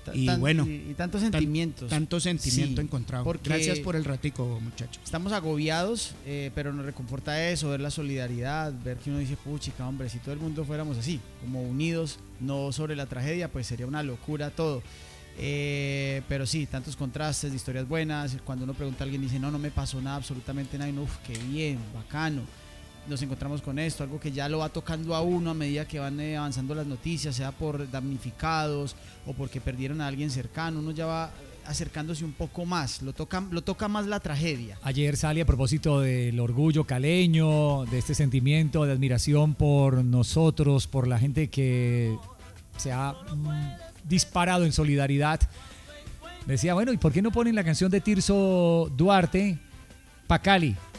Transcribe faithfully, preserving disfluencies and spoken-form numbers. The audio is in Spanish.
Y tan, bueno, y, y tantos sentimientos. Tan, tanto sentimiento sí, encontrado. porque Gracias por el ratico, muchachos. Estamos agobiados, eh, pero nos reconforta eso, ver la solidaridad, ver que uno dice, puchica, hombre, si todo el mundo fuéramos así, como unidos, no sobre la tragedia, pues sería una locura todo. Eh, pero sí, tantos contrastes de historias buenas. Cuando uno pregunta a alguien, dice, no, no me pasó nada, absolutamente nada, y uno, uff, qué bien, bacano. Nos encontramos con esto, algo que ya lo va tocando a uno a medida que van eh, avanzando las noticias, sea por damnificados o porque perdieron a alguien cercano, uno ya va acercándose un poco más, lo toca, lo toca más la tragedia. Ayer salí a propósito del orgullo caleño, de este sentimiento de admiración por nosotros, por la gente que se ha mm, disparado en solidaridad. Decía, bueno, ¿y por qué no ponen la canción de Tirso Duarte pa' Cali?